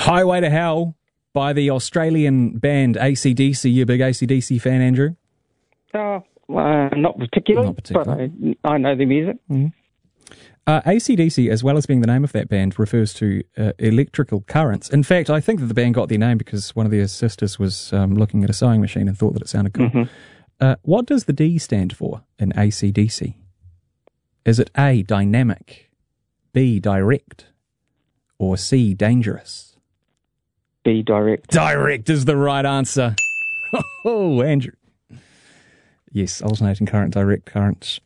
Highway to Hell by the Australian band AC/DC. You a big AC/DC fan, Andrew? Not particularly. But I know the music. Mm-hmm. AC/DC, as well as being the name of that band, refers to electrical currents. In fact, I think that the band got their name because one of their sisters was looking at a sewing machine and thought that it sounded cool. Mm-hmm. What does the D stand for in AC/DC? Is it A, dynamic, B, direct, or C, dangerous? B, direct. Direct is the right answer. Oh, Andrew. Yes, alternating current, direct currents.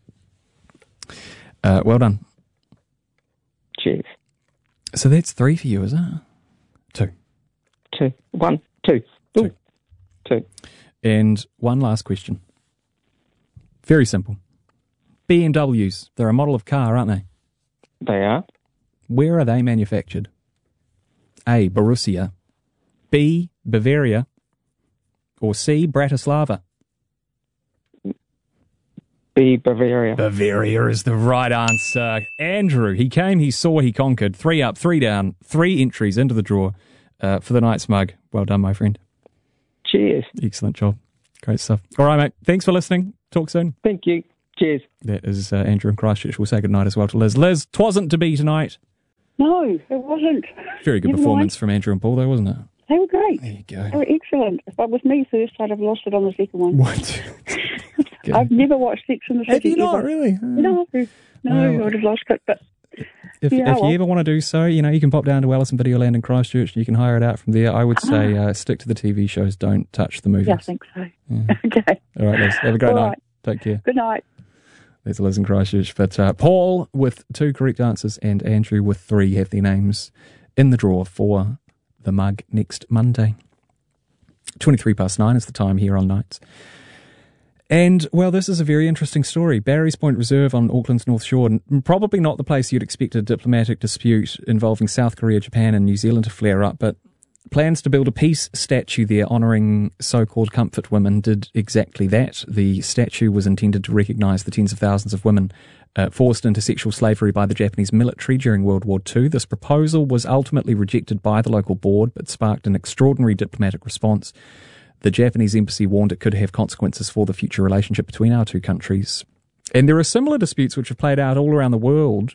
Well done. Cheers. So that's 3 for you, is it? 2. 1, 2. Ooh. 2. And one last question. Very simple. BMWs, they're a model of car, aren't they? They are. Where are they manufactured? A, Borussia, B, Bavaria, or C, Bratislava? B, Bavaria. Bavaria is the right answer. Andrew, he came, he saw, he conquered. 3 up, 3 down, 3 entries into the draw for the night's mug. Well done, my friend. Cheers. Excellent job. Great stuff. All right, mate. Thanks for listening. Talk soon. Thank you. Cheers. That is Andrew in Christchurch. We'll say goodnight as well to Liz. Liz, 'twasn't to be tonight. No, it wasn't. Very good performance from Andrew and Paul, though, wasn't it? They were great. There you go. They were excellent. If it was me first, I'd have lost it on the second one. What? I've never watched Sex and the City. Have you not, ever. really? No, I'd have lost it. But if you ever want to do so, you can pop down to Ellison Videoland in Christchurch. You can hire it out from there. I would say stick to the TV shows. Don't touch the movies. Yeah, I think so. Yeah. Okay. All right, Liz. Have a great night. Right. Take care. Good night. There's Liz in Christchurch. But Paul with 2 correct answers and Andrew with 3 have their names in the draw for the mug next Monday. 9:23 is the time here on Nights. And, well, this is a very interesting story. Barry's Point Reserve on Auckland's North Shore, probably not the place you'd expect a diplomatic dispute involving South Korea, Japan and New Zealand to flare up, but plans to build a peace statue there honouring so-called comfort women did exactly that. The statue was intended to recognise the tens of thousands of women forced into sexual slavery by the Japanese military during World War II. This proposal was ultimately rejected by the local board, but sparked an extraordinary diplomatic response. The Japanese embassy warned it could have consequences for the future relationship between our two countries. And there are similar disputes which have played out all around the world.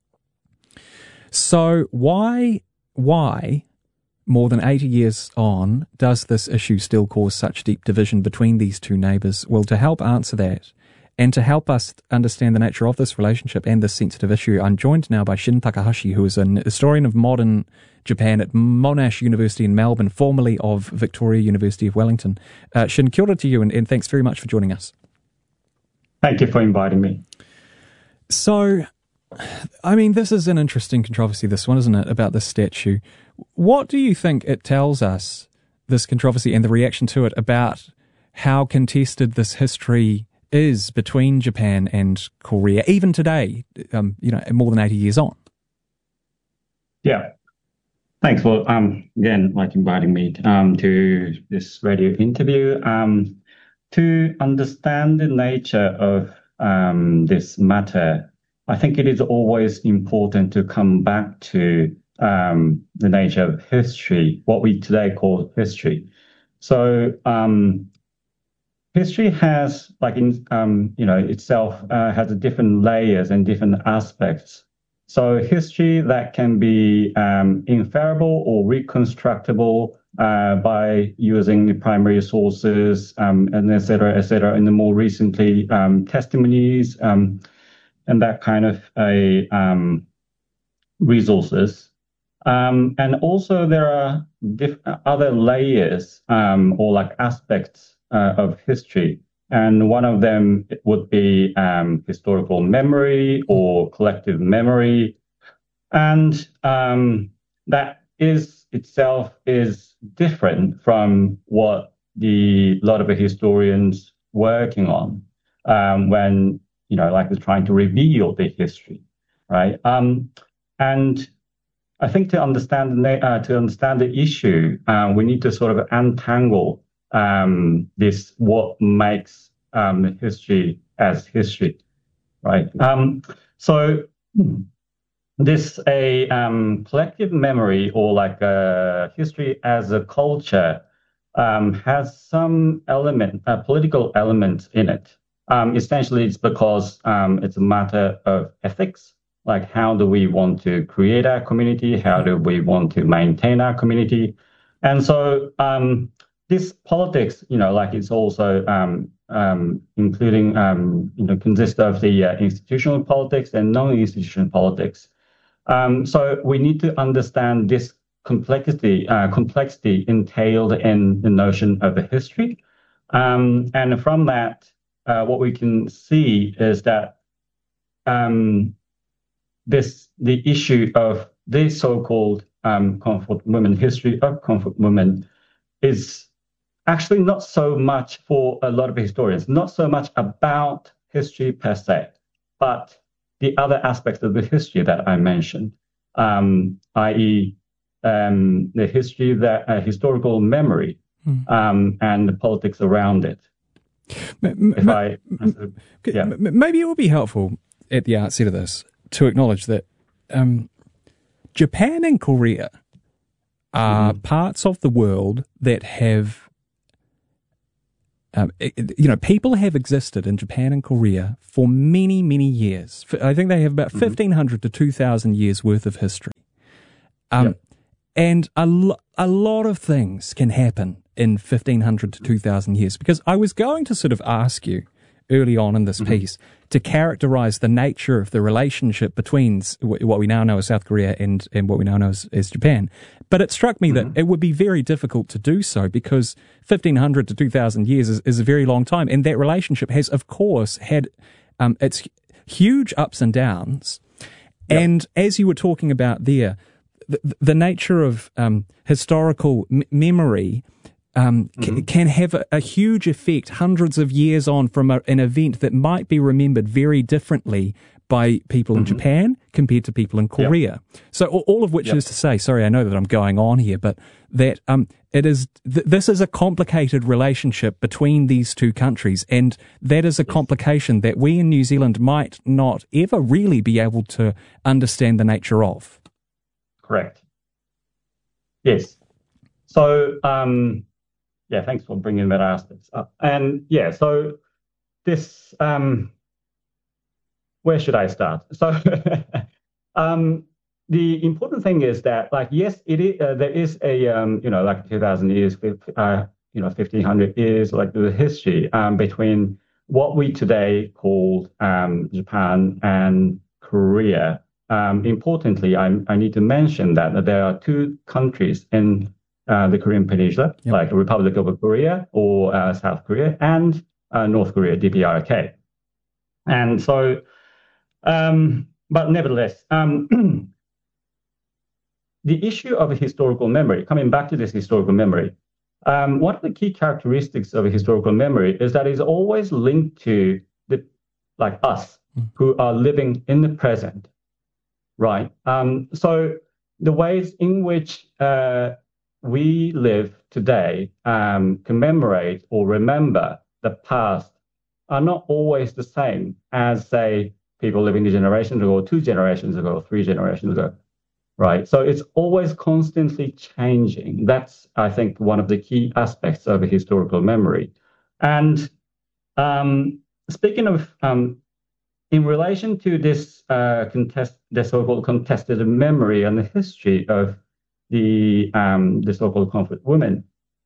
So why, more than 80 years on, does this issue still cause such deep division between these two neighbours? Well, to help answer that, and to help us understand the nature of this relationship and this sensitive issue, I'm joined now by Shin Takahashi, who is an historian of modern Japan at Monash University in Melbourne, formerly of Victoria University of Wellington. Shin, kia ora to you, and thanks very much for joining us. Thank you for inviting me. So, I mean, this is an interesting controversy, this one, isn't it, about this statue. What do you think it tells us, this controversy and the reaction to it, about how contested this history is between Japan and Korea, even today, more than 80 years on? Yeah. Thanks for, again, inviting me to this radio interview. To understand the nature of this matter, I think it is always important to come back to the nature of history, what we today call history. So history has, itself has different layers and different aspects. So history that can be inferable or reconstructible by using the primary sources, and et cetera, and more recently testimonies and that kind of resources. And also there are other layers or aspects of history. And one of them would be historical memory or collective memory. And that itself is different from what a lot of the historians working on when, trying to reveal the history, right? And I think to understand the issue, we need to sort of untangle what makes history as history, right? So this a collective memory or like a history as a culture has some element, political element in it. Essentially, it's because it's a matter of ethics. Like, how do we want to create our community? How do we want to maintain our community? And so this politics, like it's also including, consists of the institutional politics and non-institutional politics. So we need to understand this complexity entailed in the notion of a history. And from that, what we can see is that the issue of the so-called comfort women, history of comfort women, is actually not so much for a lot of historians, not so much about history per se, but the other aspects of the history that I mentioned, i.e., the history, historical memory, and the politics around it. Maybe it would be helpful at the outset of this to acknowledge that Japan and Korea are parts of the world that have, people have existed in Japan and Korea for many, many years. I think they have about 1,500 to 2,000 years worth of history. And a lot of things can happen in 1,500 to 2,000 years, because I was going to sort of ask you early on in this piece to characterize the nature of the relationship between what we now know as South Korea and what we now know as Japan. But it struck me that it would be very difficult to do so, because 1,500 to 2,000 years is a very long time. And that relationship has, of course, had its huge ups and downs. Yep. And as you were talking about there, the nature of historical memory can have a huge effect hundreds of years on from an event that might be remembered very differently by people in Japan compared to people in Korea. Yep. So all of which is to say, sorry, I know that I'm going on here, but that this is a complicated relationship between these two countries, and that is a complication that we in New Zealand might not ever really be able to understand the nature of. Correct. Yes. So, thanks for bringing that aspect up. And so this, where should I start? So, the important thing is that, like, yes, it is, there is a, like 2,000 years, 1,500 years, like the history between what we today call Japan and Korea. Importantly, I need to mention that there are two countries in the Korean Peninsula, like the Republic of Korea or South Korea, and North Korea, DPRK. And so, but nevertheless, the issue of historical memory, coming back to this historical memory, one of the key characteristics of a historical memory is that it's always linked to us who are living in the present. Right. So the ways in which we live today, commemorate or remember the past, are not always the same as, say, people living a generation ago, 2 generations ago, 3 generations ago. Right. So it's always constantly changing. That's, I think, one of the key aspects of a historical memory. And speaking of in relation to this the so-called contested memory and the history of the so-called comfort women,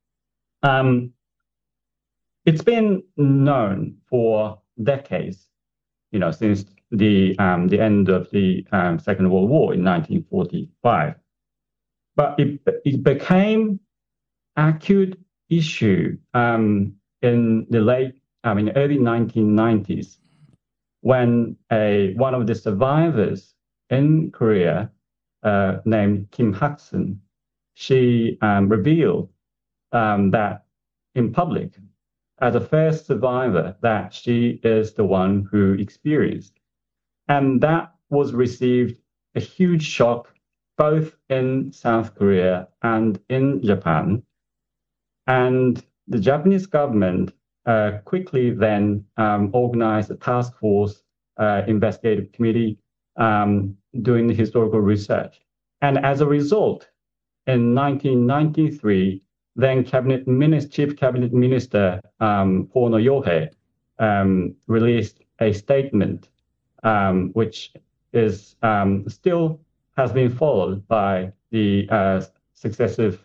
it's been known for decades, since the end of the Second World War in 1945. But it became acute issue in the early 1990s. When one of the survivors in Korea, named Kim Hak-sun, she revealed that in public, as a first survivor, that she is the one who experienced. And that was received a huge shock, both in South Korea and in Japan. And the Japanese government quickly then organized a task force investigative committee doing the historical research. And as a result, in 1993, then Chief Cabinet Minister Pono Yohei released a statement which is still has been followed by the successive,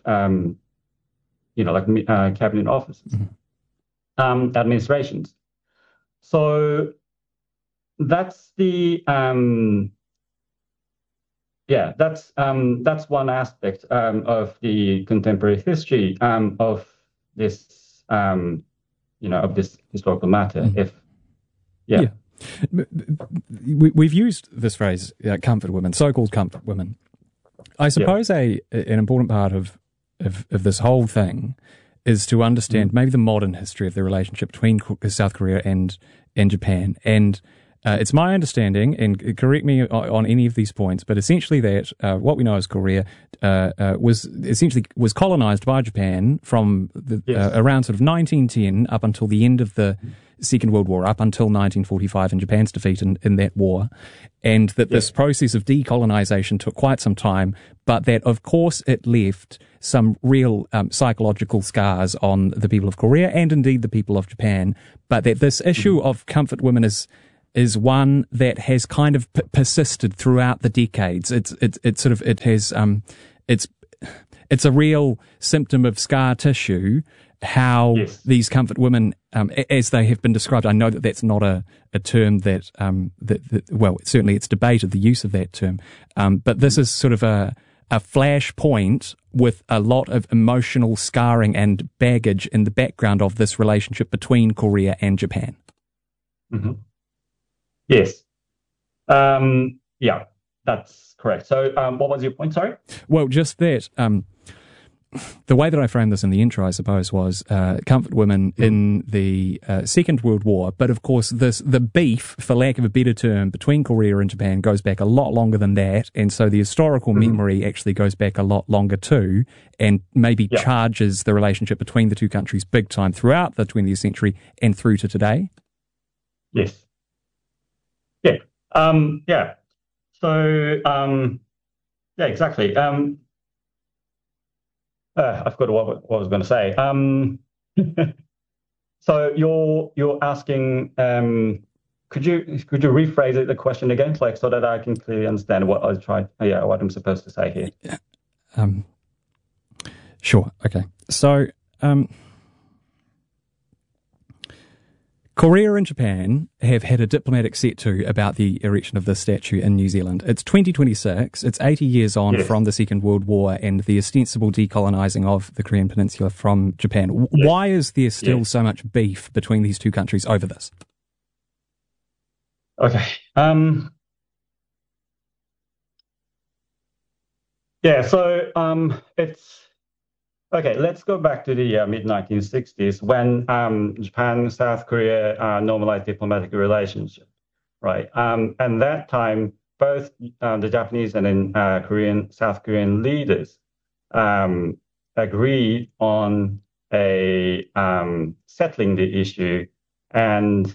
cabinet offices, administrations. So that's the that's one aspect of the contemporary history of this of this historical matter. We've used this phrase, comfort women, so-called comfort women. I suppose an important part of this whole thing is to understand maybe the modern history of the relationship between South Korea and Japan. And it's my understanding, and correct me on any of these points, but essentially that what we know as Korea was colonized by Japan from around sort of 1910 up until the end of the Second World War, up until 1945 and Japan's defeat in that war, and that this process of decolonization took quite some time, but that of course it left some real psychological scars on the people of Korea and indeed the people of Japan, but that this issue of comfort women is one that has kind of persisted throughout the decades. It's a real symptom of scar tissue, how these comfort women, as they have been described. I know that that's not a term that certainly it's debated, the use of that term, but this is sort of a flashpoint with a lot of emotional scarring and baggage in the background of this relationship between Korea and Japan. Mm-hmm. Yes. That's correct. So what was your point, sorry? Well, just that the way that I framed this in the intro, I suppose, was comfort women in the Second World War. But of course, the beef, for lack of a better term, between Korea and Japan goes back a lot longer than that. And so the historical memory actually goes back a lot longer too, and maybe charges the relationship between the two countries big time throughout the 20th century and through to today. Yes. Yeah. So, exactly. I forgot what I was going to say. So you're asking, could you rephrase the question again, so that I can clearly understand what what I'm supposed to say here? Sure. Okay. So, Korea and Japan have had a diplomatic set-to about the erection of this statue in New Zealand. It's 2026. It's 80 years on from the Second World War and the ostensible decolonizing of the Korean Peninsula from Japan. Why is there still so much beef between these two countries over this? Okay. So it's... Okay, let's go back to the mid-1960s when Japan and South Korea normalized diplomatic relationship, right? And that time, both the Japanese and then South Korean leaders agreed on settling the issue, and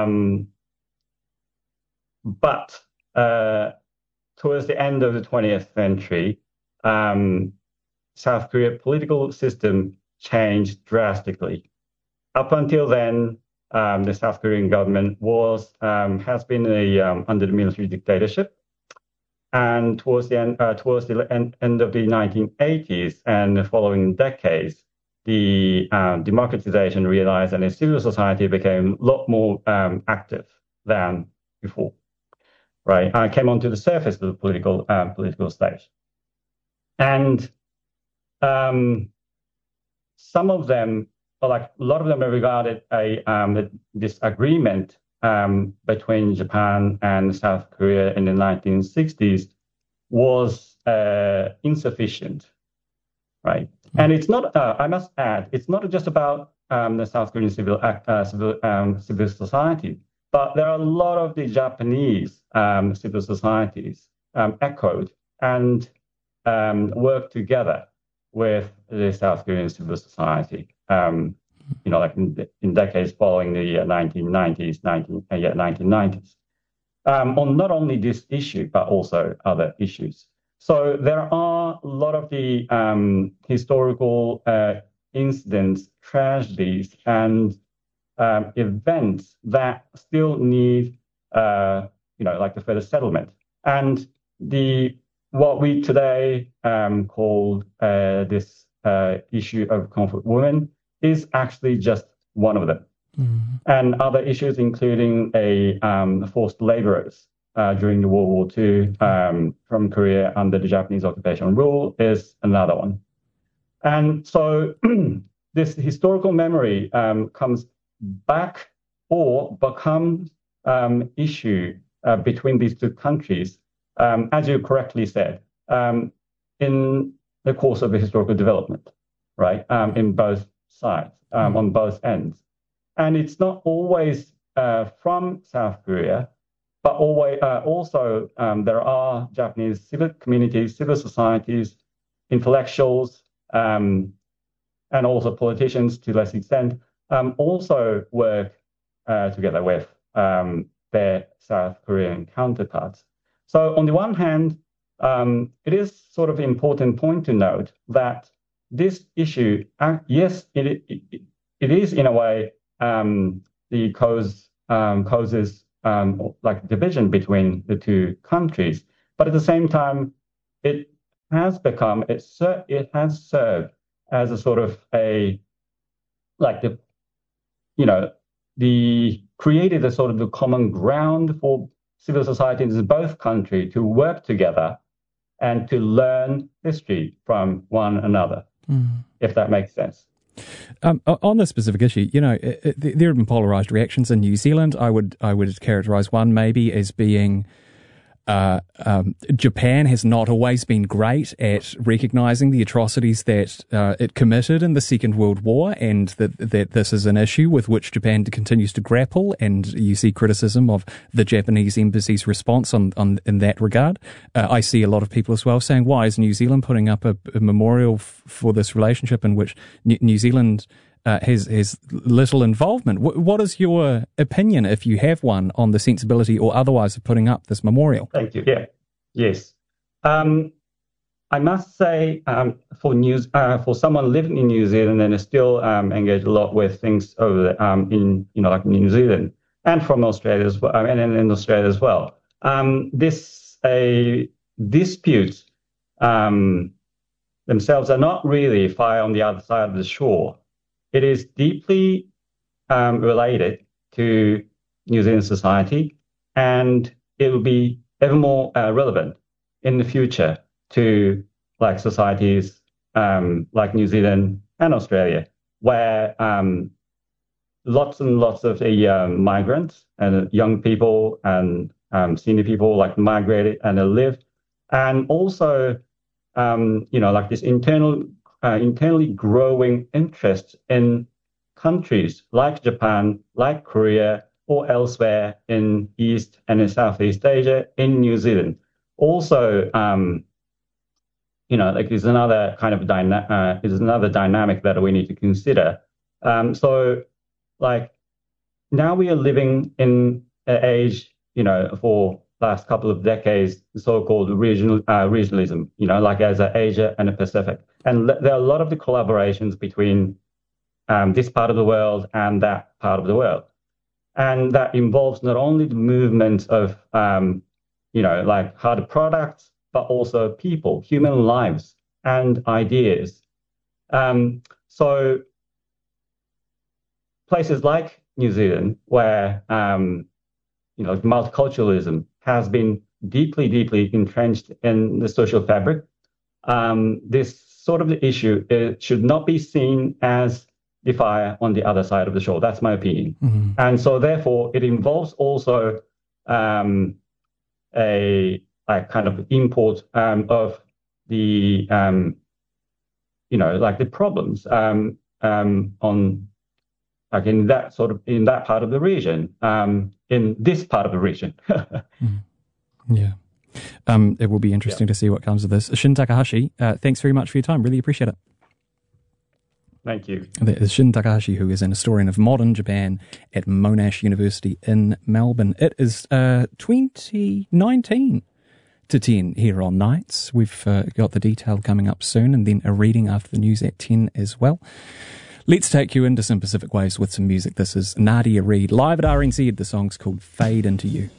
but towards the end of the 20th century, South Korea political system changed drastically. Up until then, the South Korean government has been under the military dictatorship, and towards the end of the 1980s and the following decades, the democratization realized, and the civil society became a lot more active than before. Right, came onto the surface of the political stage, and some of them, a lot of them, regarded this agreement between Japan and South Korea in the 1960s was insufficient, right? And it's not. I must add, it's not just about the South Korean civil society, but there are a lot of the Japanese civil societies echoed and worked together with the South Korean civil society, in decades following the 1990s. on not only this issue, but also other issues. So there are a lot of the historical incidents, tragedies, and events that still need, like the further settlement. And what we today call this issue of conflict women is actually just one of them. Mm-hmm. And other issues, including forced laborers during the World War II from Korea under the Japanese occupation rule, is another one. And so this historical memory comes back or becomes issue between these two countries, as you correctly said, in the course of the historical development, right, in both sides, on both ends. And it's not always from South Korea, but also there are Japanese civil communities, civil societies, intellectuals, and also politicians to less extent, also work together with their South Korean counterparts. So on the one hand, it is sort of an important point to note that this issue, yes, it is in a way the causes like division between the two countries, but at the same time, it has served as a sort of created a sort of the common ground for civil societies in both countries to work together and to learn history from one another, if that makes sense. On this specific issue, there have been polarized reactions in New Zealand. I would characterize one maybe as being Japan has not always been great at recognizing the atrocities that it committed in the Second World War, and that this is an issue with which Japan continues to grapple. And you see criticism of the Japanese embassy's response in that regard. I see a lot of people as well saying, why is New Zealand putting up a memorial for this relationship in which New Zealand has little involvement? What is your opinion, if you have one, on the sensibility or otherwise of putting up this memorial? Thank you. Yeah. Yes. I must say, for someone living in New Zealand and is still engaged a lot with things over in New Zealand and from Australia as well, and in Australia as well, disputes themselves are not really fire on the other side of the shore. It is deeply related to New Zealand society, and it will be ever more relevant in the future to societies like New Zealand and Australia, where lots and lots of migrants and young people and senior people migrated and lived, and also this internally growing interest in countries like Japan, like Korea, or elsewhere in East and in Southeast Asia, in New Zealand. Also, is another kind of dynamic that we need to consider. So now we are living in an age, for last couple of decades, so-called regionalism, as Asia and the Pacific. And there are a lot of the collaborations between this part of the world and that part of the world. And that involves not only the movement of, hard products, but also people, human lives, and ideas. So places like New Zealand, where, multiculturalism has been deeply, deeply entrenched in the social fabric, this sort of the issue should not be seen as the fire on the other side of the shore. That's my opinion. Mm-hmm. And so therefore it involves also a kind of import of the, the problems on in that part of the region, in this part of the region. Yeah. It will be interesting to see what comes of this. Shin Takahashi, thanks very much for your time. Really appreciate it. Thank you. That is Shin Takahashi, who is an historian of modern Japan at Monash University in Melbourne. It is 2019 to 10 here on Nights. We've got the detail coming up soon, and then a reading after the news at 10 as well. Let's take you into some Pacific Waves with some music. This is Nadia Reid, live at RNZ. The song's called Fade Into You.